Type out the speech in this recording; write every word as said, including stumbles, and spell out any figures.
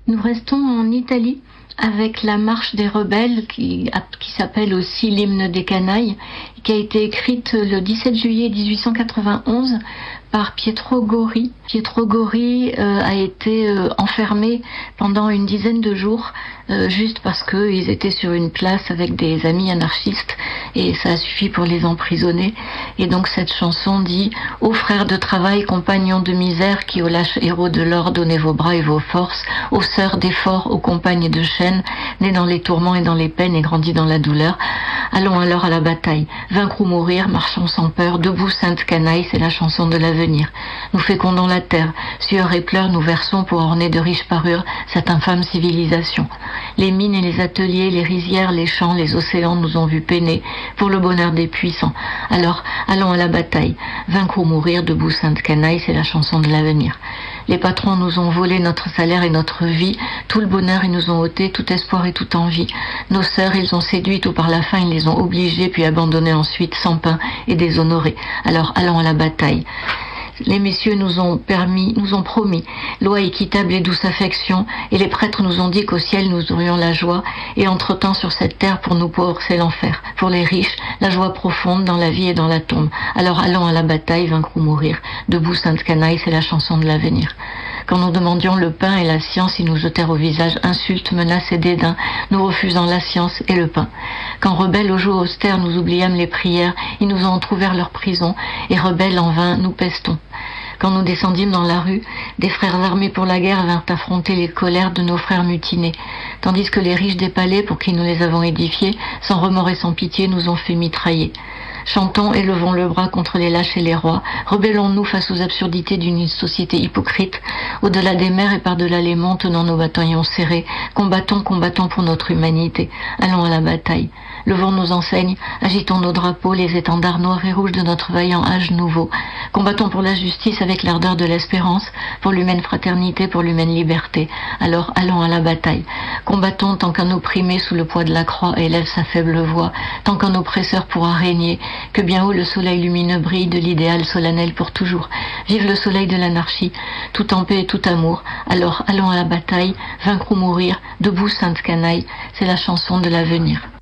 Nous restons en Italie avec la marche des rebelles qui, qui s'appelle aussi l'hymne des canailles, qui a été écrite le dix-sept juillet mille huit cent quatre-vingt-onze par Pietro Gori. Pietro Gori euh, a été euh, enfermé pendant une dizaine de jours euh, juste parce qu'ils étaient sur une place avec des amis anarchistes et ça a suffi pour les emprisonner. Et donc cette chanson dit « Ô frères de travail, compagnons de misère, qui aux lâches héros de l'or donnez vos bras et vos forces, aux sœurs d'efforts, aux compagnes de chaîne, nées dans les tourments et dans les peines et grandis dans la douleur, allons alors à la bataille, vaincre ou mourir, marchons sans peur, debout sainte canaille, c'est la chanson de l'avenir. Nous fécondons la terre, sueur et pleurs nous versons pour orner de riches parures cette infâme civilisation. Les mines et les ateliers, les rizières, les champs, les océans nous ont vus peiner pour le bonheur des puissants. Alors, allons à la bataille, vaincre ou mourir, debout sainte canaille, c'est la chanson de l'avenir. Les patrons nous ont volé notre salaire et notre vie, tout le bonheur ils nous ont ôté, tout espoir et toute envie. Nos sœurs ils ont séduit ou par la faim ils les ont obligées, puis abandonnées ensuite sans pain et déshonorées. Alors allons à la bataille. Les messieurs nous ont permis, nous ont promis loi équitable et douce affection, et les prêtres nous ont dit qu'au ciel nous aurions la joie, et entre-temps sur cette terre pour nous pauvres c'est l'enfer. Pour les riches, la joie profonde dans la vie et dans la tombe. Alors allons à la bataille, vaincre ou mourir. Debout sainte canaille, c'est la chanson de l'avenir. Quand nous demandions le pain et la science, ils nous jetèrent au visage insultes, menaces et dédains, nous refusant la science et le pain. Quand rebelles au jour austère, nous oubliâmes les prières, ils nous ont entr'ouvert leur prison, et rebelles en vain, nous pestons. Quand nous descendîmes dans la rue, des frères armés pour la guerre vinrent affronter les colères de nos frères mutinés, tandis que les riches des palais pour qui nous les avons édifiés, sans remords et sans pitié, nous ont fait mitrailler. Chantons, élevons le bras contre les lâches et les rois, rebellons-nous face aux absurdités d'une société hypocrite, au-delà des mers et par-delà les monts, tenant nos bataillons serrés, combattons, combattons pour notre humanité, allons à la bataille. Levons nos enseignes, agitons nos drapeaux, les étendards noirs et rouges de notre vaillant âge nouveau. Combattons pour la justice avec l'ardeur de l'espérance, pour l'humaine fraternité, pour l'humaine liberté. Alors allons à la bataille. Combattons tant qu'un opprimé sous le poids de la croix élève sa faible voix, tant qu'un oppresseur pourra régner, que bien haut le soleil lumineux brille de l'idéal solennel pour toujours. Vive le soleil de l'anarchie, tout en paix et tout amour. Alors allons à la bataille, vaincre ou mourir, debout sainte canaille, c'est la chanson de l'avenir.